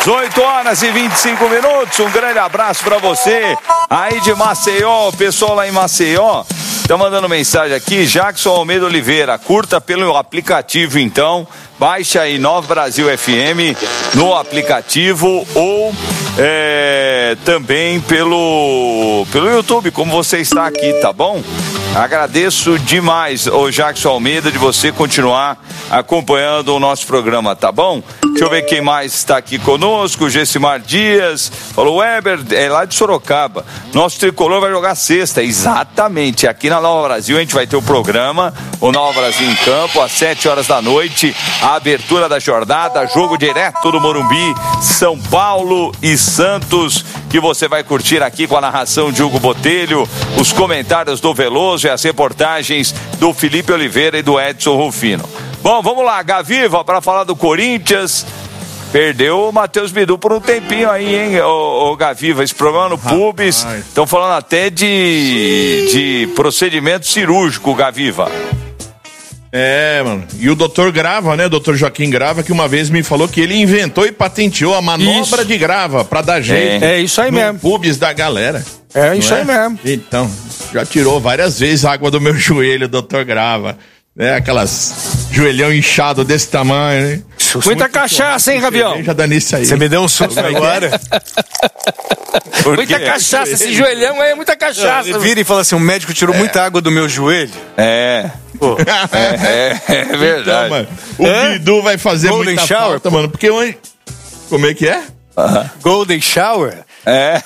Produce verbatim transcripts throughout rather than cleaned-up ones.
dezoito horas e vinte e cinco minutos, um grande abraço pra você aí de Maceió, o pessoal lá em Maceió tá mandando mensagem aqui. Jackson Almeida Oliveira, curta pelo aplicativo então, baixa aí Nova Brasil F M no aplicativo ou é, também pelo, pelo YouTube, como você está aqui, tá bom? Agradeço demais, ô Jackson Almeida, de você continuar acompanhando o nosso programa, tá bom? Deixa eu ver quem mais está aqui conosco. Gessimar Dias falou: Weber, é lá de Sorocaba, nosso tricolor vai jogar sexta. Exatamente, aqui na Nova Brasil a gente vai ter o programa, o Nova Brasil em Campo, às sete horas da noite, a abertura da jornada, jogo direto do Morumbi, São Paulo e Santos, que você vai curtir aqui com a narração de Hugo Botelho, os comentários do Veloso e as reportagens do Felipe Oliveira e do Edson Rufino. Bom, vamos lá, Gaviva, para falar do Corinthians. Perdeu o Matheus Bidu por um tempinho aí, hein, ô, ô Gaviva, esse problema no pubis. Estão falando até de, de procedimento cirúrgico, Gaviva. É, mano. E o doutor Grava, né? O doutor Joaquim Grava, que uma vez me falou que ele inventou e patenteou a manobra isso. de grava pra dar jeito. É, é isso aí no mesmo. Pubis da galera. É isso é? aí mesmo. Então, já tirou várias vezes a água do meu joelho, doutor Grava. É, aquelas joelhão inchado desse tamanho, né? Muita cachaça, hein, Gavião? Já dá nisso aí. Você me deu um susto agora. Muita cachaça, esse joelhão aí é muita cachaça. Ele vira e fala assim: o médico tirou é. muita água do meu joelho. É. Pô. É, é, é verdade. Então, mano, o é? Bidu vai fazer Golden muita shower, falta, mano, porque hoje... Como é que é? Uh-huh. Golden Shower? É.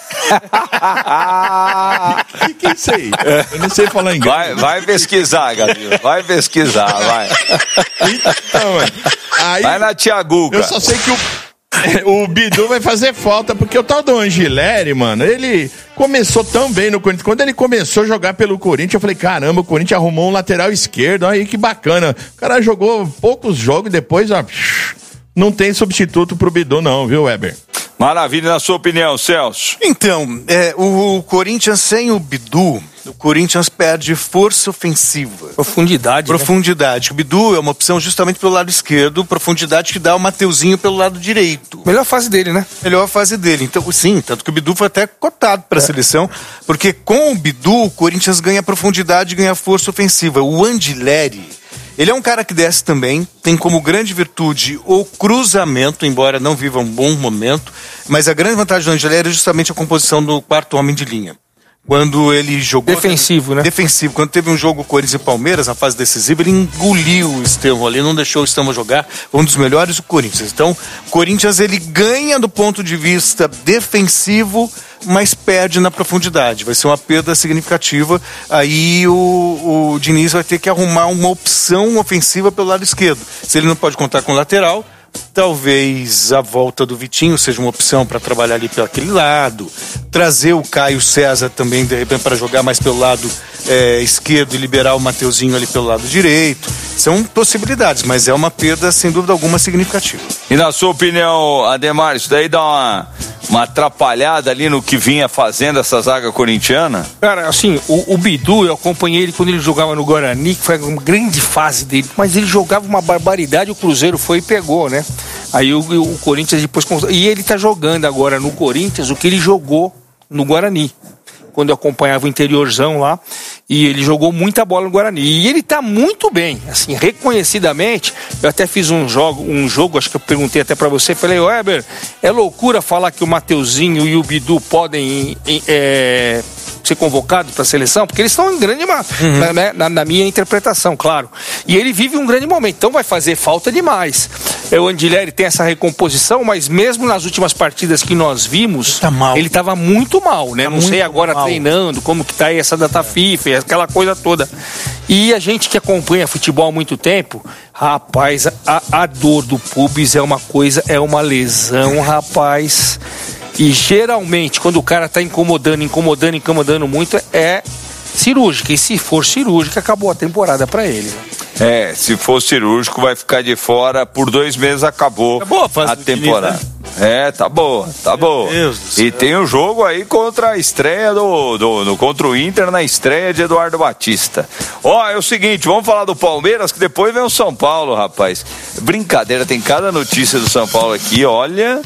O que, que é isso aí? Eu não sei falar inglês. Vai, vai pesquisar, Gabriel. Vai pesquisar, vai. Então, mano, aí, vai na Tia Guga. Eu só sei que o, o Bidu vai fazer falta, porque o tal do Angileri, mano, ele começou tão bem no Corinthians. Quando ele começou a jogar pelo Corinthians, eu falei, caramba, o Corinthians arrumou um lateral esquerdo. Aí que bacana. O cara jogou poucos jogos e depois, ó, não tem substituto pro Bidu não, viu, Weber? Maravilha, na sua opinião, Celso. Então, é, o Corinthians sem o Bidu, o Corinthians perde força ofensiva. Profundidade. Profundidade. Né? O Bidu é uma opção justamente pelo lado esquerdo, profundidade que dá o Mateuzinho pelo lado direito. Melhor fase dele, né? Melhor fase dele. Então, sim, tanto que o Bidu foi até cotado para a é. seleção, porque com o Bidu, o Corinthians ganha profundidade e ganha força ofensiva. O Angileri, ele é um cara que desce também, tem como grande virtude o cruzamento, embora não viva um bom momento, mas a grande vantagem do Angileri é justamente a composição do quarto homem de linha. Quando ele jogou... Defensivo, né? Defensivo. Quando teve um jogo Corinthians e Palmeiras, na fase decisiva, ele engoliu o Estevão ali, não deixou o Estevão jogar, um dos melhores do Corinthians. Então, o Corinthians, ele ganha do ponto de vista defensivo, mas perde na profundidade. Vai ser uma perda significativa. Aí o, o Diniz vai ter que arrumar uma opção ofensiva pelo lado esquerdo. Se ele não pode contar com o lateral, talvez a volta do Vitinho seja uma opção para trabalhar ali pelo aquele lado, trazer o Caio César também de repente para jogar mais pelo lado é, esquerdo e liberar o Mateuzinho ali pelo lado direito. São possibilidades, mas é uma perda sem dúvida alguma significativa. E na sua opinião, Ademar, isso daí dá uma, uma atrapalhada ali no que vinha fazendo essa zaga corintiana? Cara, assim, o, o Bidu, eu acompanhei ele quando ele jogava no Guarani, que foi uma grande fase dele, mas ele jogava uma barbaridade, o Cruzeiro foi e pegou, né? Aí o, o Corinthians depois... E ele tá jogando agora no Corinthians o que ele jogou no Guarani, quando eu acompanhava o interiorzão lá, e ele jogou muita bola no Guarani. E ele tá muito bem, assim, reconhecidamente. Eu até fiz um jogo, um jogo, acho que eu perguntei até pra você, falei, Weber, é loucura falar que o Mateuzinho e o Bidu podem é, ser convocados pra seleção? Porque eles estão em grande massa, uhum. na, na, na minha interpretação, claro. E ele vive um grande momento, então vai fazer falta demais. O Angileri tem essa recomposição, mas mesmo nas últimas partidas que nós vimos, ele, tá mal. ele tava muito mal, né? Tá Não sei agora mal. treinando, como que tá aí essa data FIFA, aquela coisa toda. E a gente que acompanha futebol há muito tempo, rapaz, a, a dor do pubis é uma coisa, é uma lesão, rapaz. E geralmente, quando o cara tá incomodando, incomodando, incomodando muito, é cirúrgica. E se for cirúrgica, acabou a temporada pra ele, né? É, se for cirúrgico, vai ficar de fora por dois meses, acabou, acabou a, a temporada. Diniz, né? É, tá boa, tá Meu boa. Deus do céu. E tem um jogo aí contra a estreia do, do, do contra o Inter na estreia de Eduardo Batista. Ó, é o seguinte, vamos falar do Palmeiras, que depois vem o São Paulo, rapaz. Brincadeira, tem cada notícia do São Paulo aqui, olha.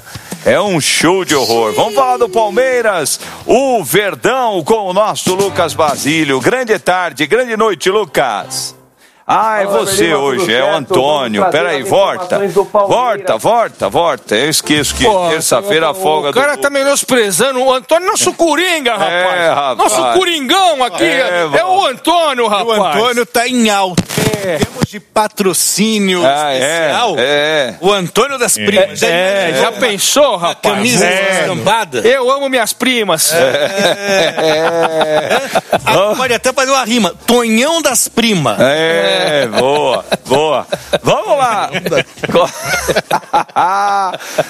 É um show de horror. Vamos falar do Palmeiras, o Verdão com o nosso Lucas Basílio. Grande tarde, grande noite, Lucas. Ah, é você hoje, é o Antônio. Peraí, volta. Volta, volta, volta. Eu esqueço que terça-feira a folga do... O cara tá menosprezando o Antônio, nosso Coringa, rapaz. É, rapaz. Nosso Coringão aqui. É, é o Antônio, rapaz. O Antônio tá em alta. É. Temos de patrocínio ah, especial. É, é. O Antônio das Primas. É, é, já pensou, rapaz? Camisa é. estampada. Eu amo minhas primas. É. É. Ah, pode até fazer uma rima. Tonhão das Primas. É. É, boa, boa. Vamos lá.